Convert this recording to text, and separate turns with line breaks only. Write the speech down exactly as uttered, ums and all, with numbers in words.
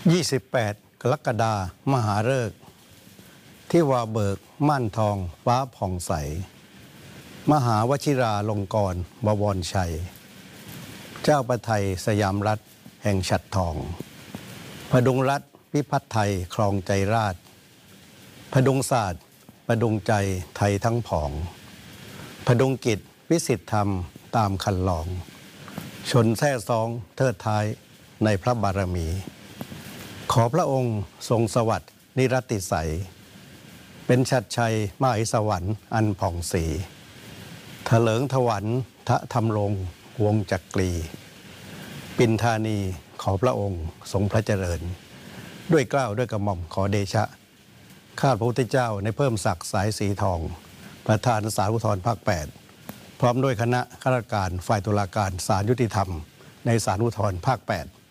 ยี่สิบแปด กรกฎาคมมหาฤกษ์ที่วาเบิกม่านทองฟ้าผ่องใสมหาวชิราลงกรณ์บวรชัยเจ้าประไทยสยามรัฐแห่งฉัตรทองพดุงรัฐพิพัฒน์ไทยครองใจราชพดุงศาสตร์ประดุงใจไทยทั้งผองพดุงกิจวิสิทธิธรรมตามคันลองชนแท้ซองเทิดท้ายในพระบารมีขอพระองค์ทรงสวัสดิ์นิรติใสเป็นชัดชัยมหิสวรรค์อันผ่องศรีเถลิงถวันทะธรรมรงวงจักรีปินธานีขอพระองค์ทรงพระเจริญด้วยเกล้าด้วยกระหม่อมขอเดชะข้าพระพุทธเจ้าในเพิ่มศักดิ์สายสีทองประธานศาลอุทธรณ์ภาคแปดพร้อมด้วยคณะข้าราชการฝ่ายตุลาการศาลยุติธรรมในศาลอุทธรณ์ภาคแปด